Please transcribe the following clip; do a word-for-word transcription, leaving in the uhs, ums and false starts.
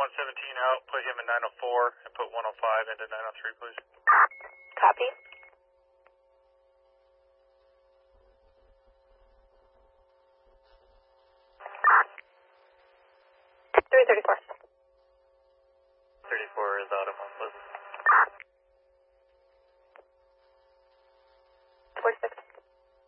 one seventeen out, put him in nine oh four, and put one oh five into nine oh three, please. Copy. three thirty-four.